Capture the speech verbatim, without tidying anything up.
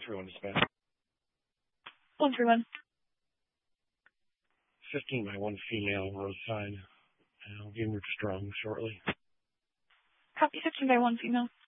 three one dispatch. one three one. fifteen by one female roadside. I'll be moved strong shortly. Copy fifteen by one female.